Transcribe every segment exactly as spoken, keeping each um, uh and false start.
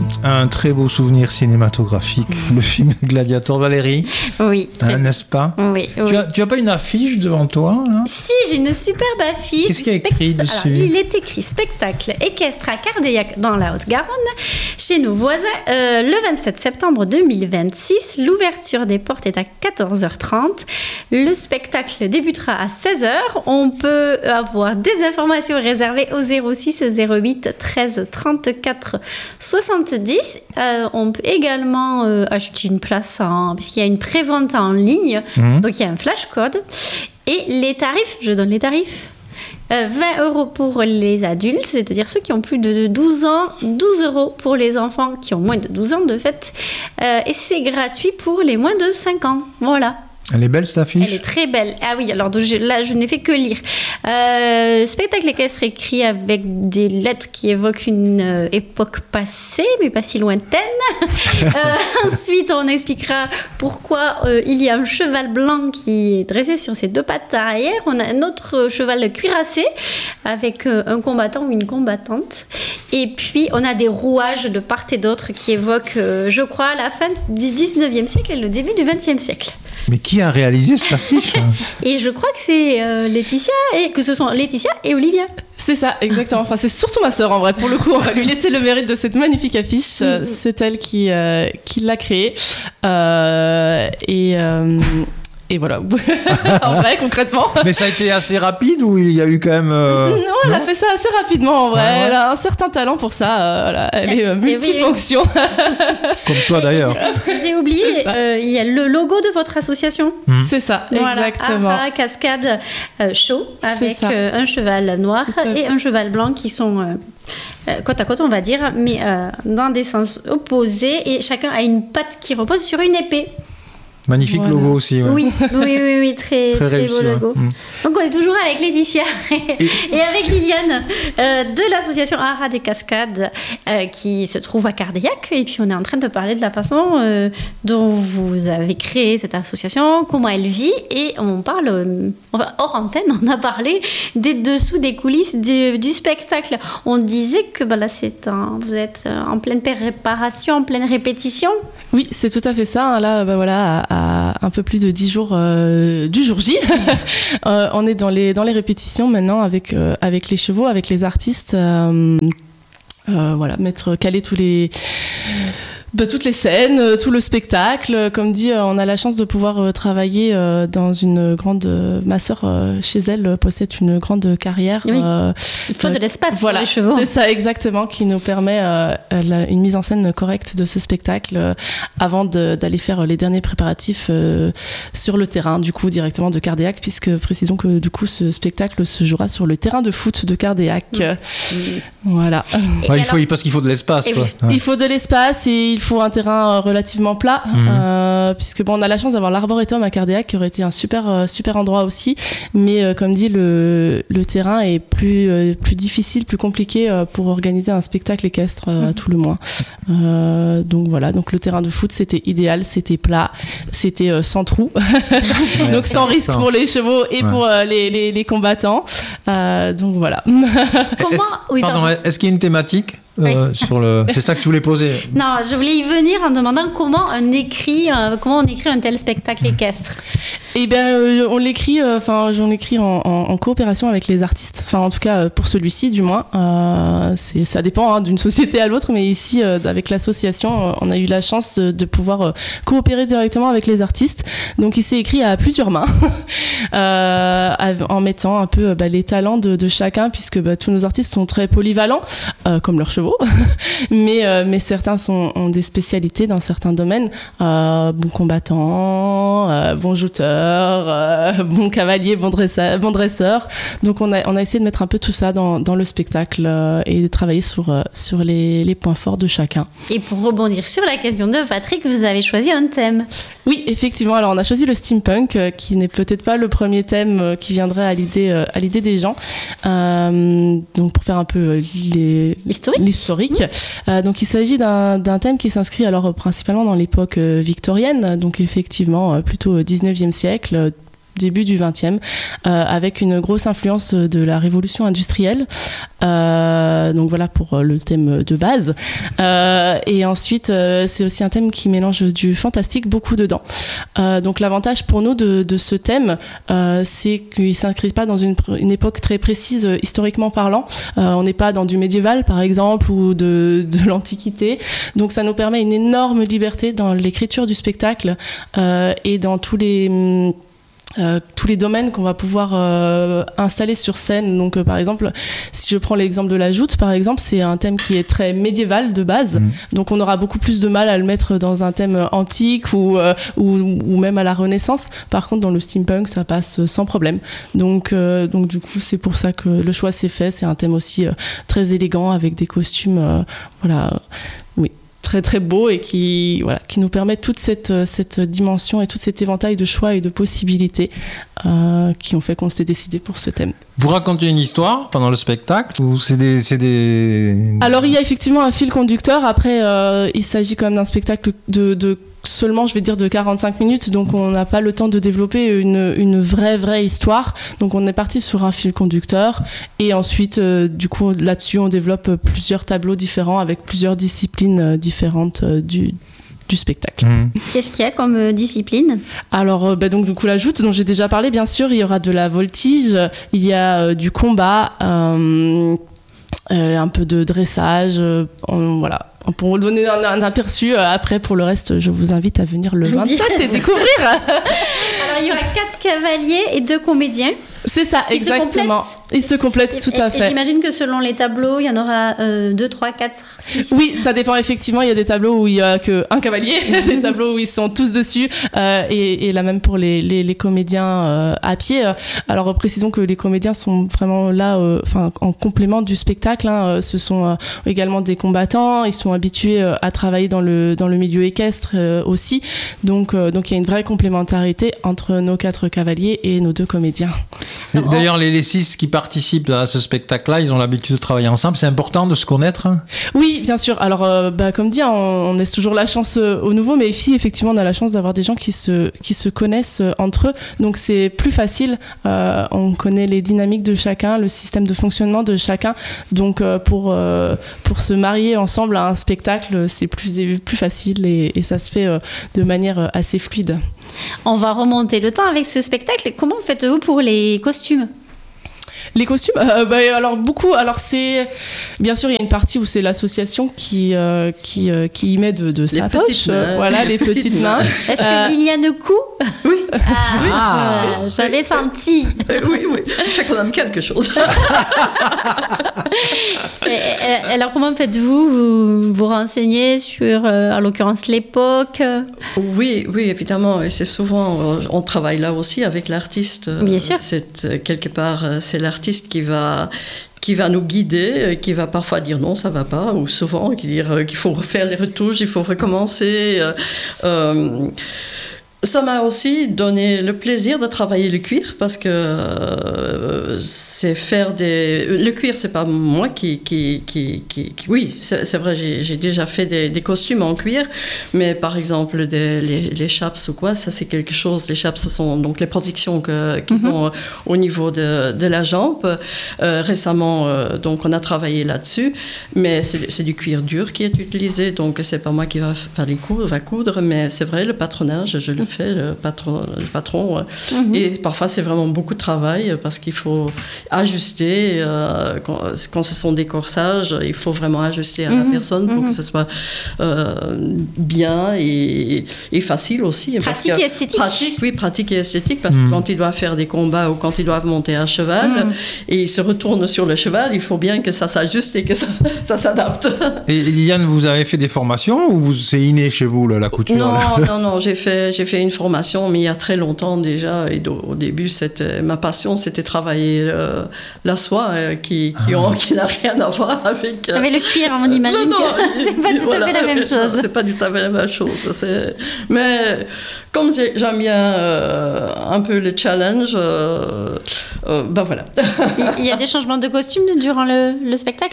un très beau souvenir cinématographique, le film Gladiator. Valérie, oui, hein, n'est-ce pas? Oui. Tu oui. as, tu as pas une affiche devant toi là? Si, j'ai une superbe affiche. Qu'est-ce qu'il y a écrit Spect- dessus? Alors, il est écrit spectacle équestre à Cardeillac dans la Haute-Garonne, chez nos voisins, euh, le vingt-sept septembre deux mille vingt-six. L'ouverture des portes est à quatorze heures trente. Le spectacle débutera à seize heures. On peut avoir des informations réservées au zéro six zéro huit treize trente-quatre soixante-dix. Euh, on peut également euh, acheter une place en, parce qu'il y a une prévente en ligne, mmh. donc il y a un flash code. Et les tarifs, je donne les tarifs. Euh, vingt euros pour les adultes, c'est-à-dire ceux qui ont plus de douze ans, douze euros pour les enfants qui ont moins de douze ans de fait, euh, et c'est gratuit pour les moins de cinq ans. Voilà. Elle est belle cette affiche? Elle est très belle. Ah oui, alors donc, je, là je n'ai fait que lire. Euh, spectacle équestre écrit avec des lettres qui évoquent une euh, époque passée, mais pas si lointaine. euh, ensuite, on expliquera pourquoi euh, il y a un cheval blanc qui est dressé sur ses deux pattes arrière. On a un autre cheval cuirassé avec euh, un combattant ou une combattante. Et puis, on a des rouages de part et d'autre qui évoquent, euh, je crois, la fin du dix-neuvième siècle et le début du vingtième siècle. Mais qui a réalisé cette affiche? Et je crois que c'est euh, Laetitia, et que ce sont Laetitia et Olivia. C'est ça, exactement. Enfin, c'est surtout ma sœur, en vrai. Pour le coup, on va lui laisser le mérite de cette magnifique affiche. Mm-hmm. C'est elle qui, euh, qui l'a créée. Euh, et... Euh, Et voilà, en vrai, concrètement. Mais ça a été assez rapide ou il y a eu quand même... Euh... Non, elle non a fait ça assez rapidement, en vrai. Ah ouais. Elle a un certain talent pour ça. Euh, voilà. Elle est euh, multifonction. Oui, oui. Comme toi, d'ailleurs. J'ai oublié, euh, il y a le logo de votre association. Mmh. C'est ça, voilà, exactement. Ara Cascade euh, Show, avec euh, un cheval noir et un cheval blanc qui sont... Euh, Euh, côte à côte on va dire, mais euh, dans des sens opposés, et chacun a une patte qui repose sur une épée. Magnifique voilà. Logo aussi. Ouais. Oui, oui, oui, oui, très, très, très réussi, beau logo. Ouais. Donc on est toujours avec Laetitia et, et avec Liliane euh, de l'association Ara des Cascades euh, qui se trouve à Cardeillac, et puis on est en train de parler de la façon euh, dont vous avez créé cette association, comment elle vit, et on parle, euh, enfin, hors antenne, on a parlé des dessous des coulisses du, du spectacle. On disait que bah, là c'est un, vous êtes en pleine préparation, en pleine répétition. Oui, c'est tout à fait ça. Là, bah, voilà, à, à un peu plus de dix jours euh, du jour J, euh, on est dans les, dans les répétitions maintenant avec, euh, avec les chevaux, avec les artistes. Euh, euh, voilà, mettre, caler tous les... Bah, toutes les scènes, euh, tout le spectacle. Comme dit, euh, on a la chance de pouvoir euh, travailler euh, dans une grande... Euh, ma sœur, euh, chez elle, euh, possède une grande carrière. Oui. Euh, Il faut euh, de l'espace voilà, pour les chevaux. C'est ça, exactement, qui nous permet euh, la, une mise en scène correcte de ce spectacle euh, avant de, d'aller faire les derniers préparatifs euh, sur le terrain, du coup, directement de Cardeillac, puisque précisons que, du coup, ce spectacle se jouera sur le terrain de foot de Cardeillac. Mmh. Voilà. Ouais, il faut, parce qu'il faut de l'espace. Quoi. Oui. Ouais. Il faut de l'espace et il faut un terrain relativement plat, mmh. euh, puisque bon, on a la chance d'avoir l'arboretum à Cardeillac qui aurait été un super, euh, super endroit aussi, mais euh, comme dit, le, le terrain est plus, euh, plus difficile, plus compliqué euh, pour organiser un spectacle équestre euh, mmh. à tout le moins. Euh, donc voilà, donc le terrain de foot c'était idéal, c'était plat, c'était euh, sans trou, ouais, donc sans risque ça. Pour les chevaux et ouais. pour euh, les, les, les combattants. Euh, donc voilà. Comment est-ce, oui, pardon, pardon. Est-ce qu'il y a une thématique Euh, oui. sur le... C'est ça que tu voulais poser? Non, je voulais y venir en demandant comment on écrit, euh, comment on écrit un tel spectacle équestre. Eh bien, euh, on l'écrit, enfin, euh, j'en écris en, en, en coopération avec les artistes. Enfin, en tout cas, pour celui-ci, du moins. Euh, c'est, ça dépend hein, d'une société à l'autre, mais ici, euh, avec l'association, on a eu la chance de, de pouvoir euh, coopérer directement avec les artistes. Donc, il s'est écrit à plusieurs mains, euh, en mettant un peu bah, les talents de, de chacun, puisque bah, tous nos artistes sont très polyvalents, euh, comme leurs chevaux. mais, euh, mais certains sont, ont des spécialités dans certains domaines. Euh, bon combattant, euh, bon jouteur, euh, bon cavalier, bon dresseur, bon dresseur. Donc on a, on a essayé de mettre un peu tout ça dans, dans le spectacle euh, et de travailler sur, euh, sur les, les points forts de chacun. Et pour rebondir sur la question de Patrick, vous avez choisi un thème. Oui, effectivement. Alors on a choisi le steampunk, euh, qui n'est peut-être pas le premier thème euh, qui viendrait à l'idée, euh, à l'idée des gens. Euh, donc pour faire un peu euh, les, l'historique. l'historique. Mmh. Euh, donc il s'agit d'un, d'un thème qui s'inscrit alors euh, principalement dans l'époque euh, victorienne, donc effectivement euh, plutôt au dix-neuvième siècle. Euh, début du vingtième, euh, avec une grosse influence de la révolution industrielle. Euh, donc voilà pour le thème de base. Euh, et ensuite, euh, c'est aussi un thème qui mélange du fantastique beaucoup dedans. Euh, donc l'avantage pour nous de, de ce thème, euh, c'est qu'il ne s'inscrit pas dans une, une époque très précise euh, historiquement parlant. Euh, on n'est pas dans du médiéval par exemple ou de, de l'Antiquité. Donc ça nous permet une énorme liberté dans l'écriture du spectacle euh, et dans tous les... Euh, tous les domaines qu'on va pouvoir euh, installer sur scène. Donc euh, par exemple, si je prends l'exemple de la joute, par exemple, c'est un thème qui est très médiéval de base, mmh. donc on aura beaucoup plus de mal à le mettre dans un thème antique ou, euh, ou, ou même à la Renaissance. Par contre, dans le steampunk, ça passe sans problème. Donc, euh, donc du coup, c'est pour ça que le choix s'est fait. C'est un thème aussi euh, très élégant avec des costumes, euh, voilà, oui. très très beau et qui, voilà, qui nous permet toute cette, cette dimension et tout cet éventail de choix et de possibilités euh, qui ont fait qu'on s'est décidé pour ce thème. Vous racontez une histoire pendant le spectacle ou c'est des, c'est des... Alors il y a effectivement un fil conducteur, après euh, il s'agit quand même d'un spectacle de, de seulement, je vais dire, de quarante-cinq minutes, donc on n'a pas le temps de développer une, une vraie, vraie histoire. Donc on est parti sur un fil conducteur et ensuite, euh, du coup, là-dessus, on développe plusieurs tableaux différents avec plusieurs disciplines euh, différentes euh, du, du spectacle. Mmh. Qu'est-ce qu'il y a comme euh, discipline ? Alors, euh, bah, donc, du coup, la joute dont j'ai déjà parlé, bien sûr, il y aura de la voltige, il y a euh, du combat, euh, euh, un peu de dressage, euh, on, voilà. Pour vous donner un, un aperçu, euh, après pour le reste, je vous invite à venir le vingt-sept et découvrir. Alors il y aura quatre cavaliers et deux comédiens. C'est ça, qui exactement. Se Ils se complètent tout et, à et, fait. Et j'imagine que selon les tableaux, il y en aura euh, deux, trois, quatre, six. Oui, ça dépend effectivement. Il y a des tableaux où il y a qu'un cavalier, il y a des tableaux où ils sont tous dessus, euh, et, et là même pour les, les, les comédiens euh, à pied. Alors précisons que les comédiens sont vraiment là, enfin euh, en complément du spectacle. Hein. Ce sont euh, également des combattants. Ils sont habitués euh, à travailler dans le dans le milieu équestre euh, aussi. Donc euh, donc il y a une vraie complémentarité entre nos quatre cavaliers et nos deux comédiens. D'ailleurs, les, les six qui participent à ce spectacle-là, ils ont l'habitude de travailler ensemble. C'est important de se connaître. Oui, bien sûr. Alors, euh, bah, comme dit, on, on laisse toujours la chance euh, aux nouveaux, mais ici, effectivement, on a la chance d'avoir des gens qui se, qui se connaissent euh, entre eux. Donc, c'est plus facile. Euh, on connaît les dynamiques de chacun, le système de fonctionnement de chacun. Donc, euh, pour, euh, pour se marier ensemble à un spectacle, c'est plus, plus facile et, et ça se fait euh, de manière assez fluide. On va remonter le temps avec ce spectacle. Comment faites-vous pour les costumes ? Les costumes, euh, bah, alors beaucoup. Alors c'est bien sûr il y a une partie où c'est l'association qui euh, qui euh, qui y met de, de sa poche, euh, voilà les petites mains. Est-ce euh... que Liliane Cou ? Oui. Ah, oui. Ah. Euh, j'avais senti. Oui oui. C'est quand même quelque chose. et, et, alors comment faites-vous ? Vous vous renseignez sur, euh, en l'occurrence l'époque ? Oui oui évidemment. Et c'est souvent on travaille là aussi avec l'artiste. Bien sûr. C'est quelque part c'est l'artiste qui va, qui va nous guider, qui va parfois dire non, ça ne va pas, ou souvent qui dire qu'il faut refaire les retouches, il faut recommencer. Euh, ça m'a aussi donné le plaisir de travailler le cuir parce que euh, c'est faire des... Le cuir, c'est pas moi qui... qui, qui, qui, qui... Oui, c'est, c'est vrai, j'ai, j'ai déjà fait des, des costumes en cuir, mais par exemple, des, les, les chaps ou quoi, ça c'est quelque chose... Les chaps, ce sont donc les protections que, qu'ils mm-hmm. ont au niveau de, de la jambe. Euh, récemment, euh, donc on a travaillé là-dessus, mais c'est, c'est du cuir dur qui est utilisé, donc c'est pas moi qui va faire les coudre, va coudre, mais c'est vrai, le patronage, je le fait, le patron, le patron mm-hmm. et parfois c'est vraiment beaucoup de travail parce qu'il faut ajuster euh, quand, quand ce sont des corsages, il faut vraiment ajuster à mm-hmm. la personne pour mm-hmm. que ce soit euh, bien et, et facile aussi. Pratique parce que, et esthétique. Pratique, oui, pratique et esthétique parce mm. que quand ils doivent faire des combats ou quand ils doivent monter à cheval mm. et ils se retournent sur le cheval, il faut bien que ça s'ajuste et que ça, ça s'adapte. Et Liliane, vous avez fait des formations ou vous, c'est inné chez vous là, la couture? Non, non, non, j'ai fait, j'ai fait une formation, mais il y a très longtemps déjà. Et au début, c'était, ma passion, c'était travailler euh, la soie, euh, qui, qui, ont, qui n'a rien à voir avec... Euh... Avec le cuir, on imagine non, non, que c'est pas tout voilà, à fait la même chose. Non, c'est pas du tout à fait la même chose. C'est... Mais comme j'aime bien euh, un peu le challenge, euh, euh, ben voilà. Il y a des changements de costume durant le, le spectacle ?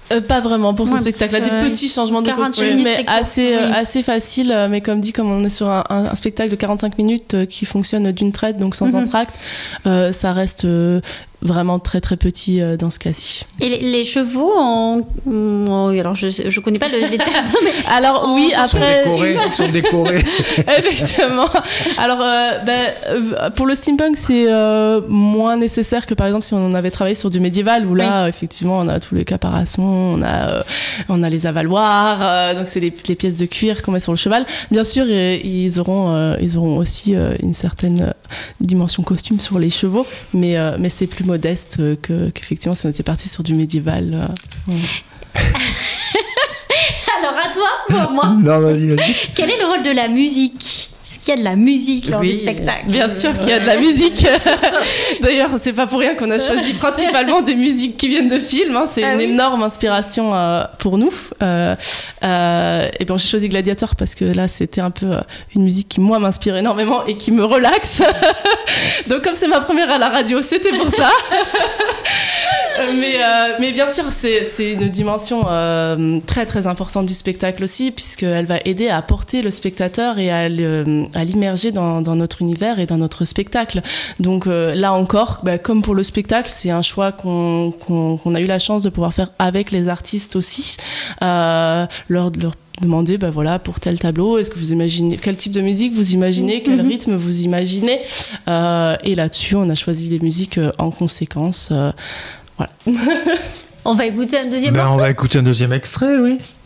Euh, pas vraiment pour ce Ouais, spectacle. Là, euh, des petits changements de quarante costume, minutes, mais c'est court. assez, euh, Oui. assez facile. euh, Mais comme dit, comme on est sur un, un- un spectacle de quarante-cinq minutes euh, qui fonctionne d'une traite, donc sans Mhm. entracte, euh, ça reste euh, vraiment très très petit euh, dans ce cas-ci. Et les, les chevaux, on... on- alors je je connais pas le, les termes, mais Alors oui, Ils Ils sont après, décorés. Ils sont décorés. effectivement. Alors euh, ben, euh, pour le steampunk, c'est euh, moins nécessaire que par exemple si on avait travaillé sur du médiéval où là euh, effectivement on a tous les caparaçons, on a euh, on a les avaloirs, euh, donc c'est les, les pièces de cuir qu'on met sur le cheval. Bien sûr, euh, ils auront euh, ils auront aussi euh, une certaine euh, dimension costume sur les chevaux, mais euh, mais c'est plus modeste euh, que qu'effectivement si on était parti sur du médiéval. euh, voilà. alors à toi ou à moi, Non, vas-y, vas-y. quel est le rôle de la musique? Est-ce qu'il y a de la musique lors Oui. du spectacle? Bien sûr qu'il y a de la musique. D'ailleurs, c'est pas pour rien qu'on a choisi principalement des musiques qui viennent de films. hein. C'est Ah une oui. énorme inspiration euh, pour nous. Euh, euh, et bon, j'ai choisi Gladiator parce que là, c'était un peu euh, une musique qui moi m'inspire énormément et qui me relaxe. Donc, comme c'est ma première à la radio, c'était pour ça. mais, euh, mais bien sûr, c'est, c'est une dimension euh, très très importante du spectacle aussi, puisqu'elle va aider à porter le spectateur et à, le, à l'immerger dans, dans notre univers et dans notre spectacle. Donc euh, là encore, bah, comme pour le spectacle, c'est un choix qu'on, qu'on, qu'on a eu la chance de pouvoir faire avec les artistes aussi, euh, leur, leur demander bah voilà pour tel tableau est-ce que vous imaginez quel type de musique vous imaginez, quel Mhm. rythme vous imaginez, euh, et là-dessus on a choisi les musiques euh, en conséquence. euh, Voilà. On va écouter un deuxième Ben, on morceau. va écouter un deuxième extrait, oui.